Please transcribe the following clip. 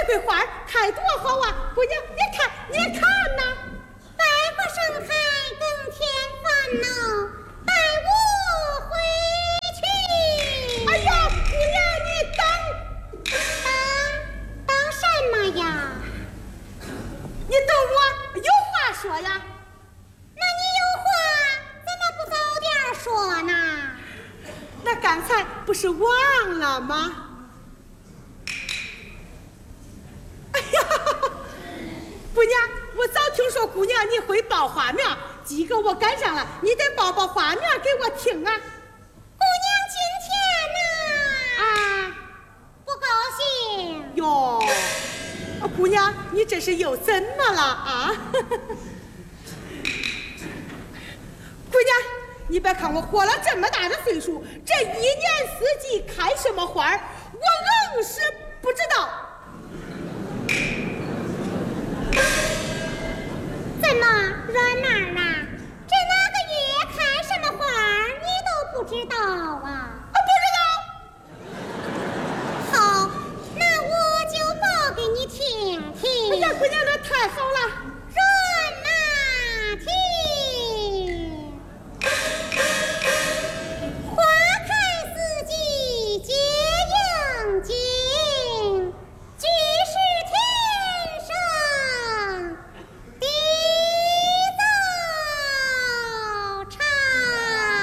瑰花开多好啊！姑娘，你看呐， 百花盛开更添烦恼，带我回去。 哎呀，姑娘，你等什么呀？ 你等我有话说呀。 那你有话怎么不早点说呢？ 那刚才不是忘了吗？哎呀，姑娘，我早听说姑娘你会报花名，今个我赶上了，你得报花名给我听啊。 姑娘今天啊， 不高兴哟，姑娘，你这是又怎么了啊？姑娘，你别看我活了这么大的岁数，这一年四季开什么花我硬是不知道。 怎么软妹啊？这哪个月开什么花你都不知道啊？ 不知道。好，那我就报给你听听。 哎呀，姑娘，那太好了。